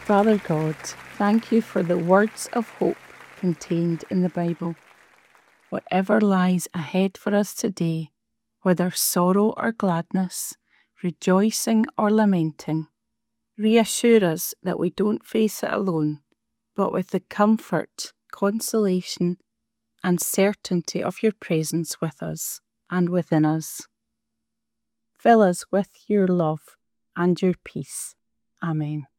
Father God, thank you for the words of hope contained in the Bible. Whatever lies ahead for us today, whether sorrow or gladness, rejoicing or lamenting, reassure us that we don't face it alone, but with the comfort, consolation, and certainty of your presence with us and within us. Fill us with your love and your peace. Amen.